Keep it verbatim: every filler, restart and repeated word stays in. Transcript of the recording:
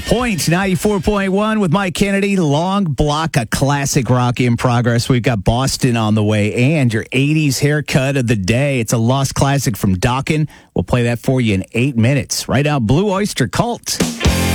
Point ninety-four point one with Mike Kennedy. Long block of classic rock in progress. We've got Boston on the way and your eighties haircut of the day. It's a lost classic from Dokken. We'll play that for you in eight minutes. Right now, Blue Oyster Cult.